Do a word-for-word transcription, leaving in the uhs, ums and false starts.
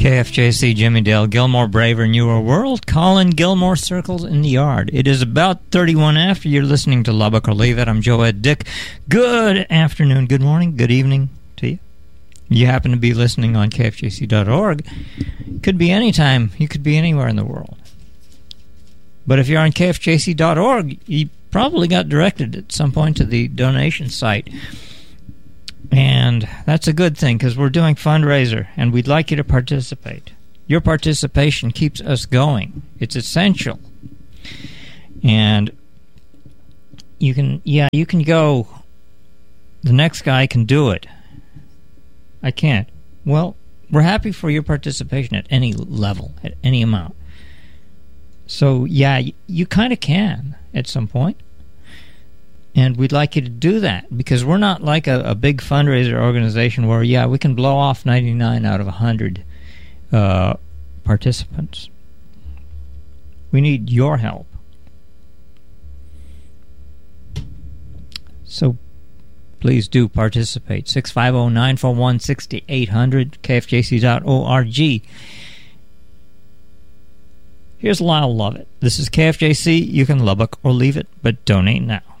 K F J C, Jimmy Dale, Gilmore, Braver, Newer World, Colin Gilmore, Circles in the Yard. It is about thirty-one after. You're listening to Lubbock or Leave It. I'm Joe Ed Dick. Good afternoon, good morning, good evening to you. You happen to be listening on K F J C dot org. Could be any time. You could be anywhere in the world. But if you're on K F J C dot org, you probably got directed at some point to the donation site. And that's a good thing because we're doing fundraiser and we'd like you to participate. Your participation keeps us going. It's essential. And you can, yeah, you can go, the next guy can do it. I can't. Well, we're happy for your participation at any level, at any amount. So, yeah, you, you kind of can at some point. And we'd like you to do that because we're not like a, a big fundraiser organization where, yeah, we can blow off ninety-nine out of one hundred uh, participants. We need your help. So please do participate. six five zero, nine four one, six eight zero zero, K F J C dot org. Here's Lyle Lovett. This is K F J C. You can Lubbock or leave it, but donate now.